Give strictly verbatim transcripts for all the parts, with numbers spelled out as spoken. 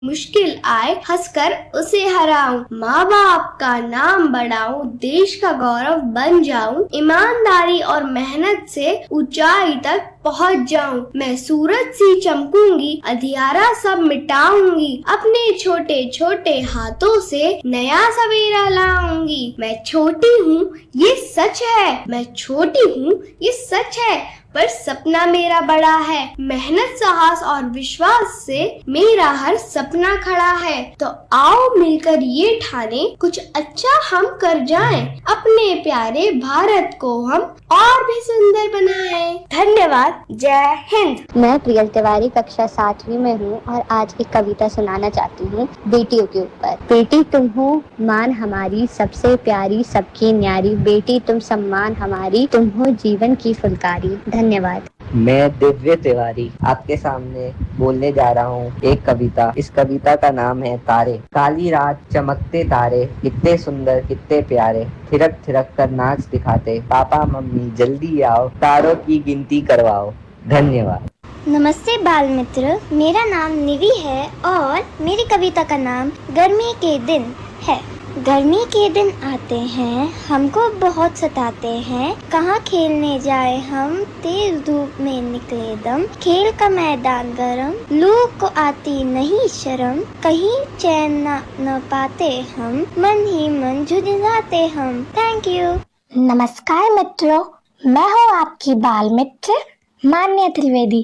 मुश्किल आए हंसकर उसे हराऊं, माँ बाप का नाम बढ़ाऊं, देश का गौरव बन जाऊं, ईमानदारी और मेहनत से ऊंचाई तक पहुंच जाऊं। मैं सूरज सी चमकूंगी, अंधियारा सब मिटाऊंगी, अपने छोटे छोटे हाथों से नया सवेरा लाऊंगी। मैं छोटी हूँ ये सच है, मैं छोटी हूँ ये सच है, पर सपना मेरा बड़ा है। मेहनत, साहस और विश्वास से मेरा हर सपना खड़ा है। तो आओ मिलकर ये ठाने कुछ अच्छा हम कर जाएं, अपने प्यारे भारत को हम और भी सुंदर बनाएं। धन्यवाद। जय हिंद। मैं प्रियल तिवारी कक्षा सातवीं में हूँ और आज एक कविता सुनाना चाहती हूँ बेटियों के ऊपर। बेटी तुम हो मान हमारी, सबसे प्यारी सबकी न्यारी, बेटी तुम सम्मान हमारी, तुम हो जीवन की फुलकारी। धन्यवाद। मैं दिव्य तिवारी आपके सामने बोलने जा रहा हूँ एक कविता। इस कविता का नाम है तारे। काली रात चमकते तारे, कितने सुंदर कितने प्यारे, थिरक थिरक कर नाच दिखाते, पापा मम्मी जल्दी आओ, तारों की गिनती करवाओ। धन्यवाद। नमस्ते बाल मित्र, मेरा नाम निवी है और मेरी कविता का नाम गर्मी के दिन है। गर्मी के दिन आते हैं, हमको बहुत सताते हैं, कहाँ खेलने जाए हम, तेज धूप में निकले दम, खेल का मैदान गरम, लू को आती नहीं शर्म, कहीं चैन न, न पाते हम, मन ही मन झुंझुनाते हम। Thank you. नमस्कार मित्रों, मैं हूँ आपकी बाल मित्र मान्या त्रिवेदी।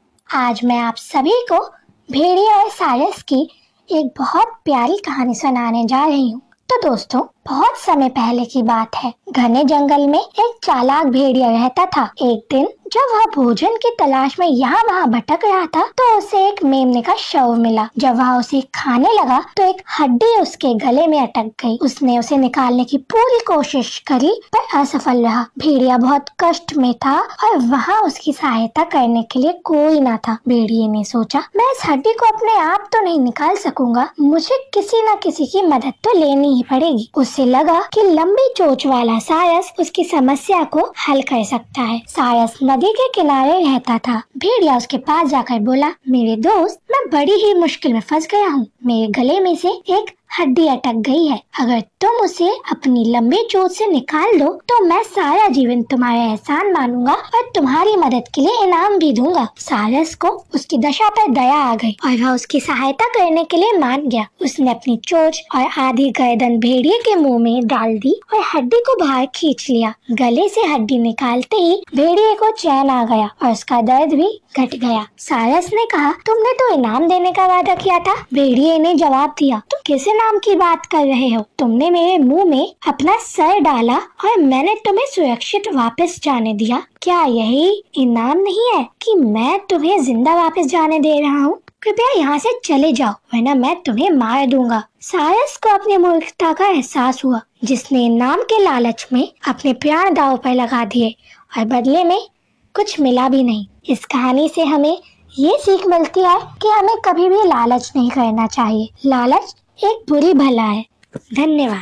आज मैं आप सभी को भेड़िया और सारस की एक बहुत प्यारी कहानी सुनाने जा रही हूँ। तो दोस्तों, बहुत समय पहले की बात है। घने जंगल में एक चालाक भेड़िया रहता था। एक दिन जब वह भोजन की तलाश में यहाँ वहाँ भटक रहा था तो उसे एक मेमने का शव मिला। जब वह उसे खाने लगा तो एक हड्डी उसके गले में अटक गई। उसने उसे निकालने की पूरी कोशिश करी पर असफल रहा। भेड़िया बहुत कष्ट में था और वहाँ उसकी सहायता करने के लिए कोई ना था। भेड़िए ने सोचा, मैं इस हड्डी को अपने आप तो नहीं निकाल सकूंगा, मुझे किसी न किसी की मदद तो लेनी ही पड़ेगी। उसे लगा कि लंबी चोंच वाला सारस उसकी समस्या को हल कर सकता है। सारस नदी के किनारे रहता था। भेड़िया उसके पास जाकर बोला, मेरे दोस्त, मैं बड़ी ही मुश्किल में फंस गया हूँ। मेरे गले में से एक हड्डी अटक गई है। अगर तुम उसे अपनी लंबी चोंच से निकाल दो तो मैं सारा जीवन तुम्हारा एहसान मानूंगा और तुम्हारी मदद के लिए इनाम भी दूंगा। सारस को उसकी दशा पर दया आ गई और वह उसकी सहायता करने के लिए मान गया। उसने अपनी चोंच और आधी गर्दन भेड़िए के मुंह में डाल दी और हड्डी को बाहर खींच लिया। गले से हड्डी निकालते ही भेड़िए को चैन आ गया और उसका दर्द भी घट गया। सारस ने कहा, तुमने तो इनाम देने का वादा किया था। भेड़िए ने जवाब दिया, तुम किस इनाम की बात कर रहे हो? तुमने मेरे मुंह में अपना सर डाला और मैंने तुम्हें सुरक्षित वापस जाने दिया। क्या यही इनाम नहीं है कि मैं तुम्हें जिंदा वापस जाने दे रहा हूँ? कृपया यहाँ से चले जाओ वरना मैं तुम्हें मार दूंगा। सारस को अपनी मूर्खता का एहसास हुआ, जिसने इनाम के लालच में अपने प्राण दांव पर लगा दिए और बदले में कुछ मिला भी नहीं। इस कहानी से हमें ये सीख मिलती है कि हमें कभी भी लालच नहीं करना चाहिए। लालच एक बुरी भला है। धन्यवाद।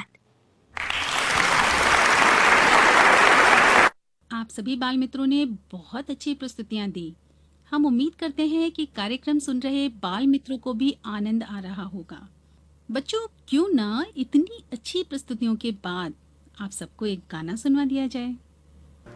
आप सभी बाल मित्रों ने बहुत अच्छी प्रस्तुतियां दी। हम उम्मीद करते हैं कि कार्यक्रम सुन रहे बाल मित्रों को भी आनंद आ रहा होगा। बच्चों, क्यों ना इतनी अच्छी प्रस्तुतियों के बाद आप सबको एक गाना सुनवा दिया जाए।